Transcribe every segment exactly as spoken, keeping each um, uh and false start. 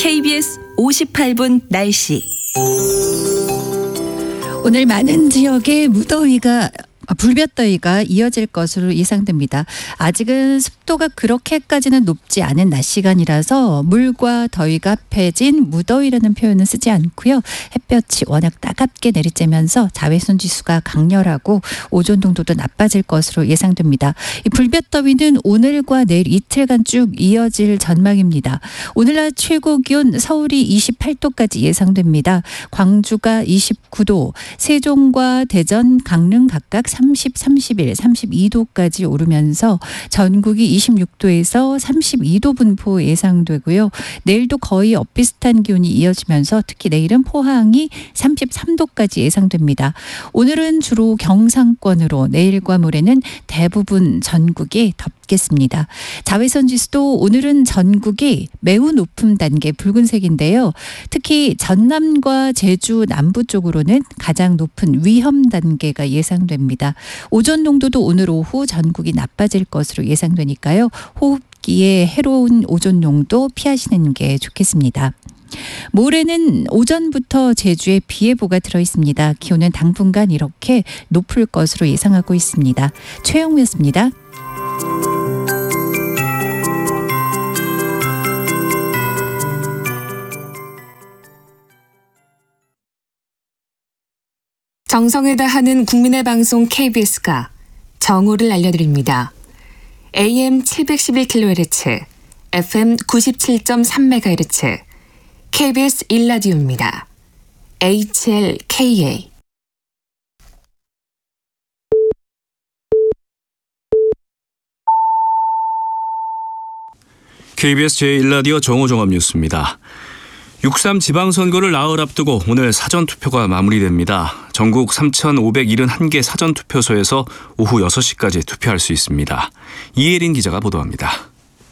케이비에스 오십팔 분 날씨. 오늘 많은 지역에 무더위가 불볕더위가 이어질 것으로 예상됩니다. 아직은 습도가 그렇게까지는 높지 않은 낮 시간이라서 물과 더위가 패진 무더위라는 표현은 쓰지 않고요. 햇볕이 워낙 따갑게 내리쬐면서 자외선 지수가 강렬하고 오존 농도도 나빠질 것으로 예상됩니다. 이 불볕더위는 오늘과 내일 이틀간 쭉 이어질 전망입니다. 오늘날 최고 기온 서울이 이십팔 도까지 예상됩니다. 광주가 이십구 도, 세종과 대전, 강릉 각각 삼십, 삼십일, 삼십이 도까지 오르면서 전국이 이십육 도에서 삼십이 도 분포 예상되고요. 내일도 거의 엇비슷한 기온이 이어지면서 특히 내일은 포항이 삼십삼 도까지 예상됩니다. 오늘은 주로 경상권으로 내일과 모레는 대부분 전국이 덥겠습니다. 자외선 지수도 오늘은 전국이 매우 높은 단계 붉은색인데요. 특히 전남과 제주 남부 쪽으로는 가장 높은 위험 단계가 예상됩니다. 오존 농도도 오늘 오후 전국이 나빠질 것으로 예상되니까요. 호흡기에 해로운 오존 농도 피하시는 게 좋겠습니다. 모레는 오전부터 제주에 비 예보가 들어있습니다. 기온은 당분간 이렇게 높을 것으로 예상하고 있습니다. 최영우였습니다. 정성을 다하는 국민의 방송 케이비에스가 정오를 알려드립니다. 에이엠 칠백십일 킬로헤르츠, 에프엠 구십칠 점 삼 메가헤르츠, 케이비에스 일 라디오입니다. 에이치엘케이에이. 케이비에스 제일 라디오 정오 종합 뉴스입니다. 육삼 지방선거를 나흘 앞두고 오늘 사전투표가 마무리됩니다. 전국 삼천오백칠십일 개 사전투표소에서 오후 여섯 시까지 투표할 수 있습니다. 이혜린 기자가 보도합니다.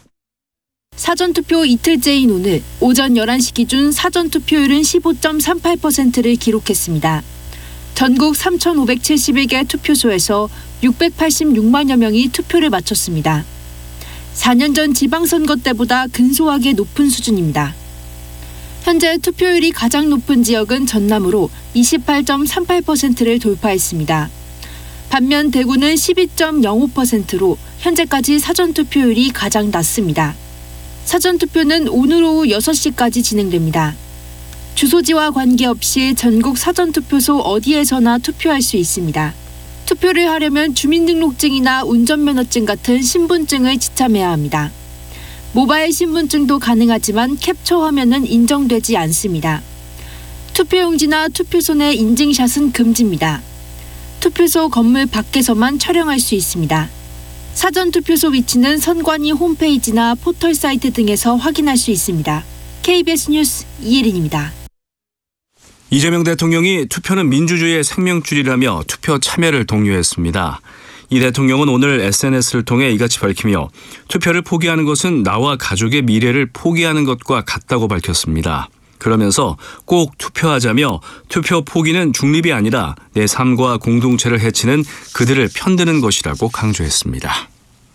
사전투표 이틀째인 오늘 오전 열한 시 기준 사전투표율은 십오 점 삼팔 퍼센트를 기록했습니다. 전국 삼천오백칠십일 개 투표소에서 육백팔십육만여 명이 투표를 마쳤습니다. 사 년 전 지방선거 때보다 근소하게 높은 수준입니다. 현재 투표율이 가장 높은 지역은 전남으로 이십팔 점 삼팔 퍼센트를 돌파했습니다. 반면 대구는 십이 점 영오 퍼센트로 현재까지 사전투표율이 가장 낮습니다. 사전투표는 오늘 오후 여섯 시까지 진행됩니다. 주소지와 관계없이 전국 사전투표소 어디에서나 투표할 수 있습니다. 투표를 하려면 주민등록증이나 운전면허증 같은 신분증을 지참해야 합니다. 모바일 신분증도 가능하지만 캡처 화면은 인정되지 않습니다. 투표용지나 투표소 내 인증샷은 금지입니다. 투표소 건물 밖에서만 촬영할 수 있습니다. 사전투표소 위치는 선관위 홈페이지나 포털 사이트 등에서 확인할 수 있습니다. 케이비에스 뉴스 이혜린입니다. 이재명 대통령이 투표는 민주주의의 생명줄이라며 투표 참여를 독려했습니다. 이 대통령은 오늘 에스엔에스를 통해 이같이 밝히며 투표를 포기하는 것은 나와 가족의 미래를 포기하는 것과 같다고 밝혔습니다. 그러면서 꼭 투표하자며 투표 포기는 중립이 아니라 내 삶과 공동체를 해치는 그들을 편드는 것이라고 강조했습니다.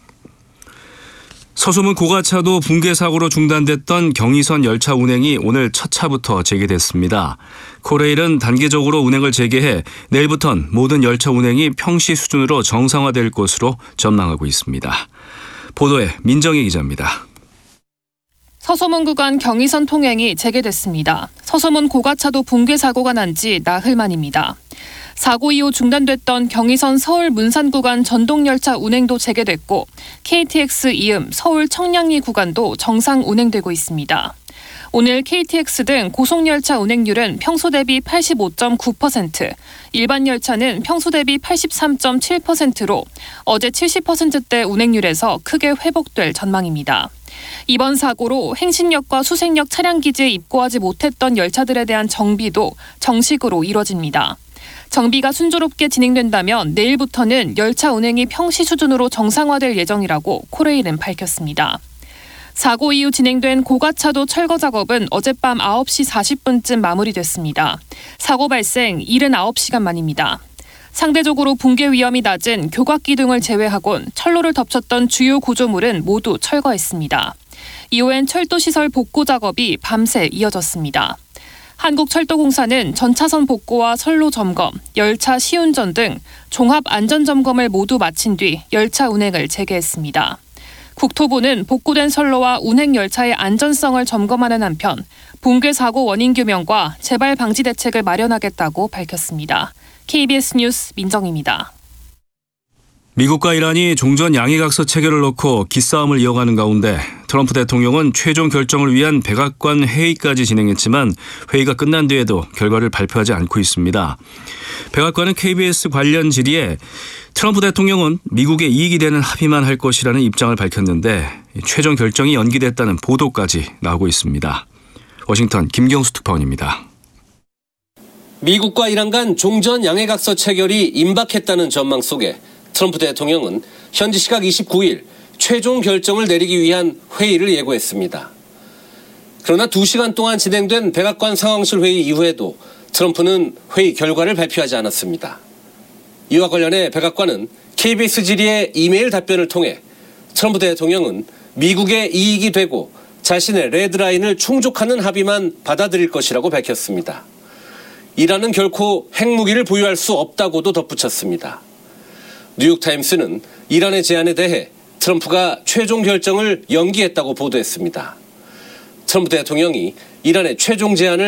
서소문 고가차도 붕괴 사고로 중단됐던 경의선 열차 운행이 오늘 첫 차부터 재개됐습니다. 코레일은 단계적으로 운행을 재개해 내일부터는 모든 열차 운행이 평시 수준으로 정상화될 것으로 전망하고 있습니다. 보도에 민정희 기자입니다. 서소문 구간 경의선 통행이 재개됐습니다. 서소문 고가차도 붕괴 사고가 난 지 나흘 만입니다. 사고 이후 중단됐던 경의선 서울 문산 구간 전동열차 운행도 재개됐고 케이티엑스 이음 서울 청량리 구간도 정상 운행되고 있습니다. 오늘 케이티엑스 등 고속열차 운행률은 평소 대비 팔십오 점 구 퍼센트, 일반 열차는 평소 대비 팔십삼 점 칠 퍼센트로 어제 칠십 퍼센트대 운행률에서 크게 회복될 전망입니다. 이번 사고로 행신역과 수색역 차량기지에 입고하지 못했던 열차들에 대한 정비도 정식으로 이뤄집니다. 정비가 순조롭게 진행된다면 내일부터는 열차 운행이 평시 수준으로 정상화될 예정이라고 코레일은 밝혔습니다. 사고 이후 진행된 고가차도 철거 작업은 어젯밤 아홉 시 사십 분쯤 마무리됐습니다. 사고 발생 칠십구 시간 만입니다. 상대적으로 붕괴 위험이 낮은 교각기 등을 제외하곤 철로를 덮쳤던 주요 구조물은 모두 철거했습니다. 이후엔 철도시설 복구 작업이 밤새 이어졌습니다. 한국철도공사는 전차선 복구와 선로 점검, 열차 시운전 등 종합 안전점검을 모두 마친 뒤 열차 운행을 재개했습니다. 국토부는 복구된 선로와 운행 열차의 안전성을 점검하는 한편 붕괴 사고 원인 규명과 재발 방지 대책을 마련하겠다고 밝혔습니다. 케이비에스 뉴스 민정입니다. 미국과 이란이 종전 양해각서 체결을 놓고 기싸움을 이어가는 가운데 트럼프 대통령은 최종 결정을 위한 백악관 회의까지 진행했지만 회의가 끝난 뒤에도 결과를 발표하지 않고 있습니다. 백악관은 케이비에스 관련 질의에 트럼프 대통령은 미국에 이익이 되는 합의만 할 것이라는 입장을 밝혔는데 최종 결정이 연기됐다는 보도까지 나오고 있습니다. 워싱턴 김경수 특파원입니다. 미국과 이란 간 종전 양해각서 체결이 임박했다는 전망 속에 트럼프 대통령은 현지 시각 이십구 일 최종 결정을 내리기 위한 회의를 예고했습니다. 그러나 두 시간 동안 진행된 백악관 상황실 회의 이후에도 트럼프는 회의 결과를 발표하지 않았습니다. 이와 관련해 백악관은 케이비에스 질의의 이메일 답변을 통해 트럼프 대통령은 미국의 이익이 되고 자신의 레드라인을 충족하는 합의만 받아들일 것이라고 밝혔습니다. 이란은 결코 핵무기를 보유할 수 없다고도 덧붙였습니다. 뉴욕타임스는 이란의 제안에 대해 트럼프가 최종 결정을 연기했다고 보도했습니다. 트럼프 대통령이 이란의 최종 제안을